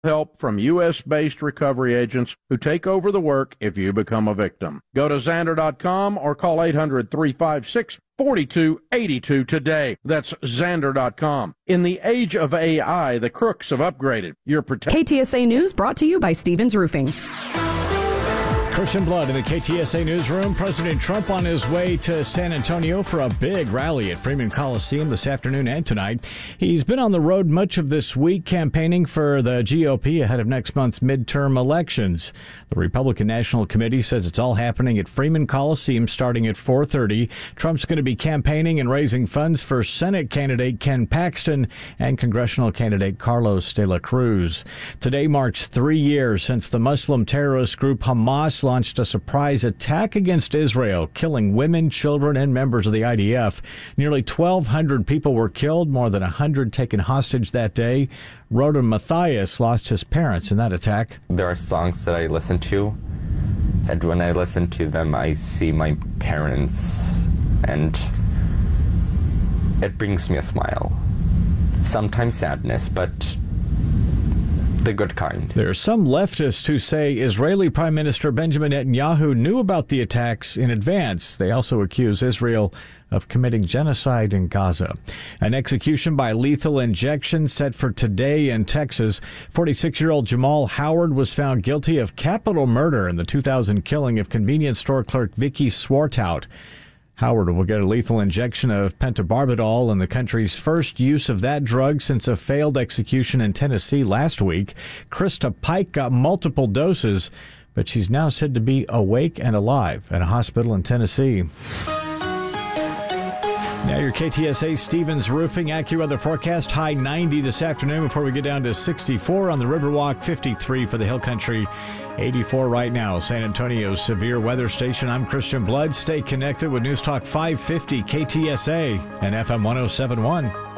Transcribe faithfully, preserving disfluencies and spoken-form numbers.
help from U S-based recovery agents who take over the work if you become a victim. Go to Xander dot com or call eight hundred, three five six, four two eight two today. That's Xander dot com. In the age of A I, the crooks have upgraded. Your protection. K T S A News brought to you by Stevens Roofing. Christian Blood in the K T S A newsroom. President Trump on his way to San Antonio for a big rally at Freeman Coliseum this afternoon and tonight. He's been on the road much of this week campaigning for the G O P ahead of next month's midterm elections. The Republican National Committee says it's all happening at Freeman Coliseum starting at four thirty. Trump's going to be campaigning and raising funds for Senate candidate Ken Paxton and congressional candidate Carlos de la Cruz. Today marks three years since the Muslim terrorist group Hamas launched a surprise attack against Israel, killing women, children, and members of the I D F. Nearly twelve hundred people were killed, more than one hundred taken hostage that day. Rodan Matthias lost his parents in that attack. There are songs that I listen to, and when I listen to them, I see my parents, and it brings me a smile. Sometimes sadness, but the good kind. There are some leftists who say Israeli Prime Minister Benjamin Netanyahu knew about the attacks in advance. They also accuse Israel of committing genocide in Gaza. An execution by lethal injection set for today in Texas. forty-six-year-old Jamal Howard was found guilty of capital murder in the two thousand killing of convenience store clerk Vicky Swartout. Howard will get a lethal injection of pentobarbital in the country's first use of that drug since a failed execution in Tennessee last week. Krista Pike got multiple doses, but she's now said to be awake and alive at a hospital in Tennessee. Now your K T S A Stevens Roofing AccuWeather forecast. High ninety this afternoon before we get down to sixty-four on the Riverwalk, fifty-three for the Hill Country, eighty-four right now. San Antonio's severe weather station. I'm Christian Blood. Stay connected with News Talk five fifty K T S A and F M one oh seven point one.